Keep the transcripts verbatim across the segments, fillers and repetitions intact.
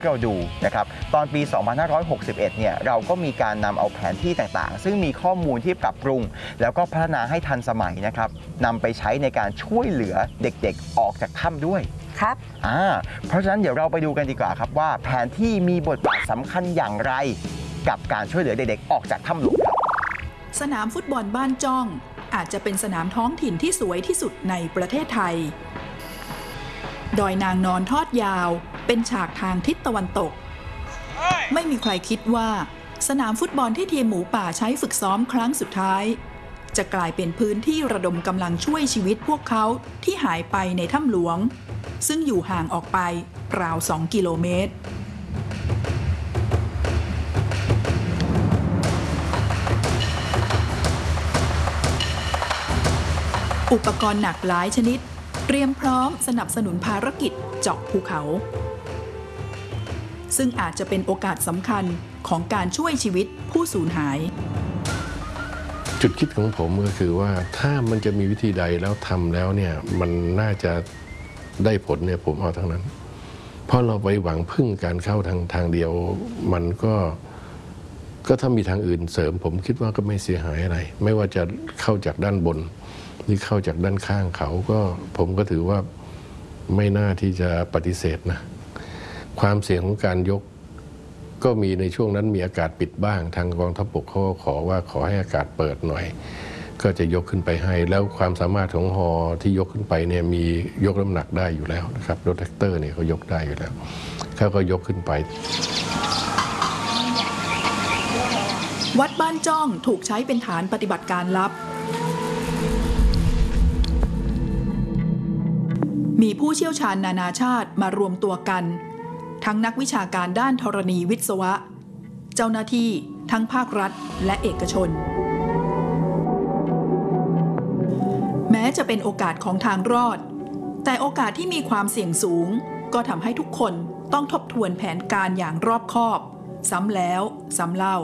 เราดูนะครับตอนปี สองพันห้าร้อยหกสิบเอ็ด เนี่ยเราก็มีการนำเอาแผนที่ต่างๆซึ่งมีข้อมูลที่ปรับปรุงแล้วก็พัฒนาให้ทันสมัยนะครับนำไปใช้ในการช่วยเหลือเด็กๆออกจากถ้ำด้วยครับอ่าเพราะฉะนั้นเดี๋ยวเราไปดูกันดีกว่าครับว่าแผนที่มีบทบาทสำคัญอย่างไรกับการช่วยเหลือเด็กๆออกจากถ้ำหลวงครับสนามฟุตบอลบ้านจ้องอาจจะเป็นสนามท้องถิ่นที่สวยที่สุดในประเทศไทยดอยนางนอนทอดยาวเป็นฉากทางทิศตะวันตกไม่มีใครคิดว่าสนามฟุตบอลที่ทีมหมูป่าใช้ฝึกซ้อมครั้งสุดท้ายจะกลายเป็นพื้นที่ระดมกำลังช่วยชีวิตพวกเขาที่หายไปในถ้ำหลวงซึ่งอยู่ห่างออกไปราวสองกิโลเมตรอุปกรณ์หนักหลายชนิดเตรียมพร้อมสนับสนุนภารกิจเจาะภูเขาซึ่งอาจจะเป็นโอกาสสำคัญของการช่วยชีวิตผู้สูญหายจุดคิดของผมก็คือว่าถ้ามันจะมีวิธีใดแล้วทำแล้วเนี่ยมันน่าจะได้ผลเนี่ยผมเอาทั้งนั้นเพราะเราไปหวังพึ่งการเข้าทางทางเดียวมันก็ก็ถ้ามีทางอื่นเสริมผมคิดว่าก็ไม่เสียหายอะไรไม่ว่าจะเข้าจากด้านบนหรือเข้าจากด้านข้างเขาก็ผมก็ถือว่าไม่น่าที่จะปฏิเสธนะความเสี่ยงของการยกก็มีในช่วงนั้นมีอากาศปิดบ้างทางกองทัพบกเขาขอว่าขอให้อากาศเปิดหน่อยก็จะยกขึ้นไปให้แล้วความสามารถของฮอที่ยกขึ้นไปเนี่ยมียกน้ำหนักได้อยู่แล้วนะครับรถแท็กเตอร์เนี่ยเขายกได้อยู่แล้วเขาก็ยกขึ้นไปวัดบ้านจ้องถูกใช้เป็นฐานปฏิบัติการลับมีผู้เชี่ยวชาญนานาชาติมารวมตัวกันทั้งนักวิชาการด้านธรณีวิศวะเจ้าหน้าที่ทั้งภาครัฐและเอกชนแม้จะเป็นโอกาสของทางรอดแต่โอกาสที่มีความเสี่ยงสูงก็ทำให้ทุกคนต้องทบทวนแผนการอย่างรอบคอบซ้ำแล้วซ้ำเล่า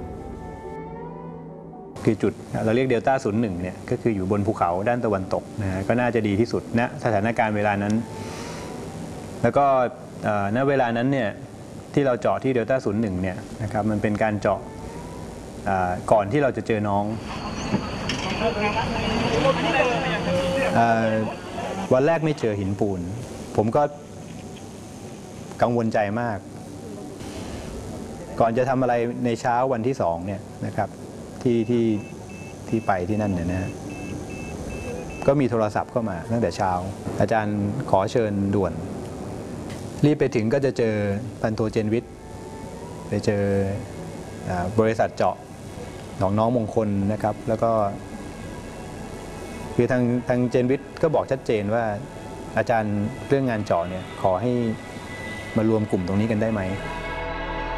คือจุดเราเรียกเดลต้าศูนย์หนึ่งเนี่ยก็คืออยู่บนภูเขาด้านตะวันตกนะก็น่าจะดีที่สุดณนะสถานการณ์เวลานั้นแล้วก็ณเวลานั้นเนี่ยที่เราเจาะที่เดลต้าศูนย์หนึ่งเนี่ยนะครับมันเป็นการเจาะก่อนที่เราจะเจอน้องวันแรกไม่เจอหินปูนผมก็กังวลใจมากก่อนจะทำอะไรในเช้าวันที่สองเนี่ยนะครับที่ที่ที่ไปที่นั่นเนี่ยนะก็มีโทรศัพท์เข้ามาตั้งแต่เช้าอาจารย์ขอเชิญด่วนรีบไปถึงก็จะเจอพันโทเจนวิทย์ไปเจอบริษัทเจาะของน้องมงคลนะครับแล้วก็คือทางทางเจนวิทย์ก็บอกชัดเจนว่าอาจารย์เรื่องงานเจาะเนี่ยขอให้มารวมกลุ่มตรงนี้กันได้ไหม